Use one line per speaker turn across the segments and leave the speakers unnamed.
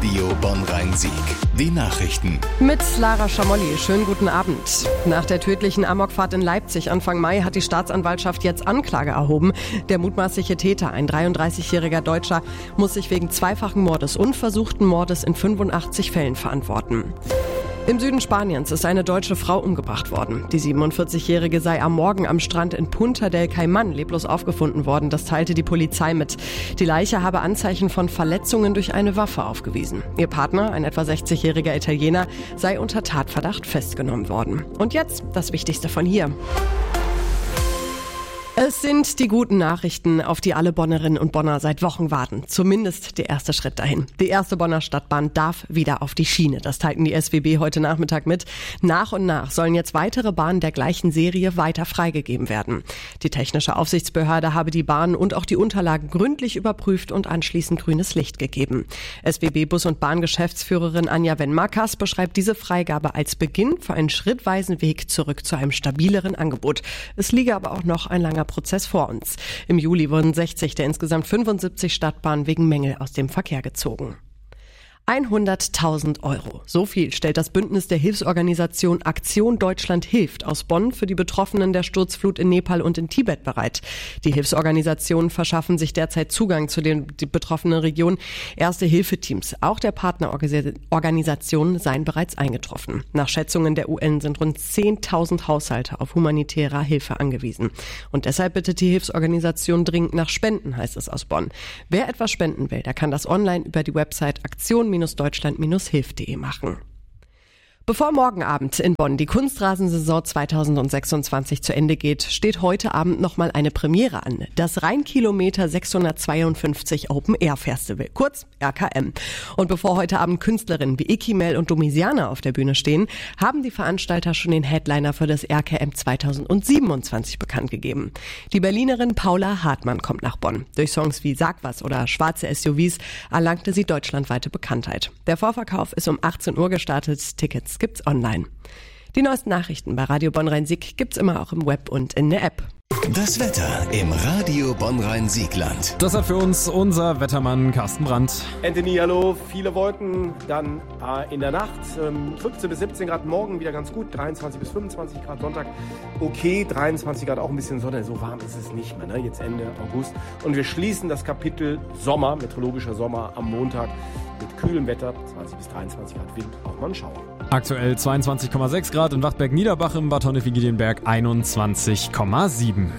Radio Bonn-Rhein-Sieg. Die Nachrichten.
Mit Lara Schamolli. Schönen guten Abend. Nach der tödlichen Amokfahrt in Leipzig Anfang Mai hat die Staatsanwaltschaft jetzt Anklage erhoben. Der mutmaßliche Täter, ein 33-jähriger Deutscher, muss sich wegen zweifachen Mordes und versuchten Mordes in 85 Fällen verantworten. Im Süden Spaniens ist eine deutsche Frau umgebracht worden. Die 47-Jährige sei am Morgen am Strand in Punta del Cayman leblos aufgefunden worden. Das teilte die Polizei mit. Die Leiche habe Anzeichen von Verletzungen durch eine Waffe aufgewiesen. Ihr Partner, ein etwa 60-jähriger Italiener, sei unter Tatverdacht festgenommen worden. Und jetzt das Wichtigste von hier. Es sind die guten Nachrichten, auf die alle Bonnerinnen und Bonner seit Wochen warten. Zumindest der erste Schritt dahin. Die erste Bonner Stadtbahn darf wieder auf die Schiene. Das teilten die SWB heute Nachmittag mit. Nach und nach sollen jetzt weitere Bahnen der gleichen Serie weiter freigegeben werden. Die technische Aufsichtsbehörde habe die Bahnen und auch die Unterlagen gründlich überprüft und anschließend grünes Licht gegeben. SWB-Bus- und Bahngeschäftsführerin Anja Wenmakas beschreibt diese Freigabe als Beginn für einen schrittweisen Weg zurück zu einem stabileren Angebot. Es liege aber auch noch ein langer Prozess vor uns. Im Juli wurden 60 der insgesamt 75 Stadtbahnen wegen Mängel aus dem Verkehr gezogen. 100.000 Euro. So viel stellt das Bündnis der Hilfsorganisation Aktion Deutschland hilft aus Bonn für die Betroffenen der Sturzflut in Nepal und in Tibet bereit. Die Hilfsorganisationen verschaffen sich derzeit Zugang zu den betroffenen Regionen. Erste-Hilfe-Teams, auch der Partnerorganisationen, seien bereits eingetroffen. Nach Schätzungen der UN sind rund 10.000 Haushalte auf humanitärer Hilfe angewiesen. Und deshalb bittet die Hilfsorganisation dringend nach Spenden, heißt es aus Bonn. Wer etwas spenden will, der kann das online über die Website aktion-deutschland-hilf.de machen. Bevor morgen Abend in Bonn die Kunstrasensaison 2026 zu Ende geht, steht heute Abend nochmal eine Premiere an. Das Rheinkilometer 652 Open Air Festival, kurz RKM. Und bevor heute Abend Künstlerinnen wie Ikimel und Domisiana auf der Bühne stehen, haben die Veranstalter schon den Headliner für das RKM 2027 bekannt gegeben. Die Berlinerin Paula Hartmann kommt nach Bonn. Durch Songs wie Sag was oder Schwarze SUVs erlangte sie deutschlandweite Bekanntheit. Der Vorverkauf ist um 18 Uhr gestartet. Tickets gibt's online. Die neuesten Nachrichten bei Radio Bonn-Rhein-Sieg gibt's immer auch im Web und in der App.
Das Wetter im Radio Bonn-Rhein-Siegland.
Das hat für uns unser Wettermann Carsten Brandt.
Anthony, hallo. Viele Wolken dann in der Nacht. 15 bis 17 Grad, morgen wieder ganz gut. 23 bis 25 Grad, Sonntag okay. 23 Grad, auch ein bisschen Sonne. So warm ist es nicht mehr, ne? Jetzt Ende August. Und wir schließen das Kapitel Sommer, meteorologischer Sommer, am Montag mit kühlem Wetter. 20 bis 23 Grad Wind, auch mal ein Schauer.
Aktuell 22,6 Grad in Wachtberg-Niederbach, im Bad Honnef-Giedienberg 21,7.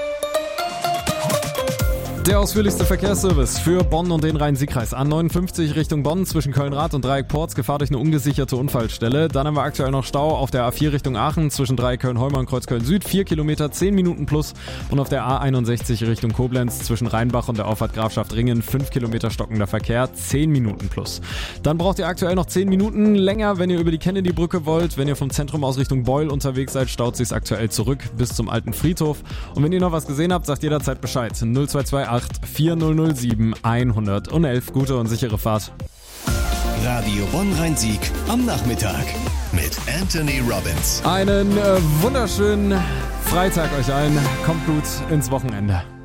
Der ausführlichste Verkehrsservice für Bonn und den Rhein-Sieg-Kreis. A59 Richtung Bonn zwischen Köln-Rad und Dreieck Porz, Gefahr durch eine ungesicherte Unfallstelle. Dann haben wir aktuell noch Stau auf der A4 Richtung Aachen zwischen Dreieck Köln-Holmer und Kreuz Köln-Süd, 4 Kilometer, 10 Minuten plus. Und auf der A61 Richtung Koblenz zwischen Rheinbach und der Auffahrt Grafschaft Ringen, 5 Kilometer stockender Verkehr, 10 Minuten plus. Dann braucht ihr aktuell noch 10 Minuten länger, wenn ihr über die Kennedy-Brücke wollt. Wenn ihr vom Zentrum aus Richtung Beul unterwegs seid, staut sich's aktuell zurück bis zum alten Friedhof. Und wenn ihr noch was gesehen habt, sagt jederzeit Bescheid. 0228 4007 111. Gute und sichere Fahrt.
Radio Bonn-Rhein-Sieg am Nachmittag mit Anthony Robbins.
Einen wunderschönen Freitag euch allen. Kommt gut ins Wochenende.